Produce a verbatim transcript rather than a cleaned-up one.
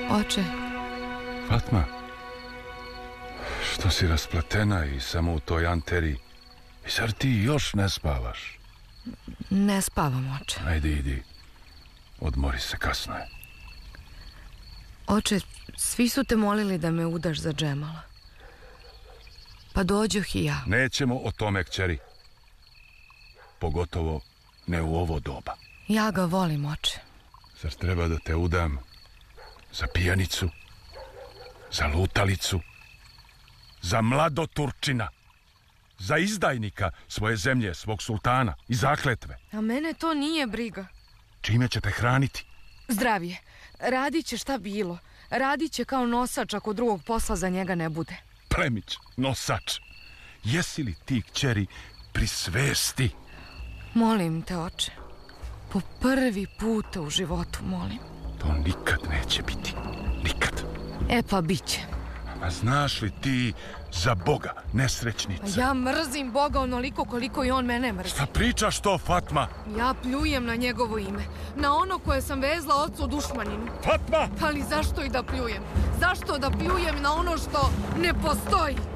Oče. Fatma, što si raspletena i samo u toj anteri? I zar ti još ne spavaš? Ne spavam, oče. Ajde, idi. Odmori se, kasno je. Oče, svi su te molili da me udaš za Džemala. Pa dođoh i ja. Nećemo o tome, kćeri. Pogotovo ne u ovo doba. Ja ga volim, oče. Zar treba da te udam za pijanicu, za lutalicu, za mladoturčina, za izdajnika svoje zemlje, svog sultana i zakletve? A mene to nije briga. Čime će te hraniti? Zdravije. Radit će šta bilo. Radit će kao nosač ako drugog posla za njega ne bude. Plemić, nosač. Jesi li ti, kćeri, pri svesti? Molim te, oče. Po prvi puta u životu molim. To nikad neće biti. Nikad. E pa bit će. A znaš li ti za Boga, nesrećnice? Ja mrzim Boga onoliko koliko i on mene mrzi. Šta pričaš to, Fatma? Ja pljujem na njegovo ime. Na ono koje sam vezla ocu dušmaninu. Fatma! Ali zašto i da pljujem? Zašto da pljujem na ono što ne postoji?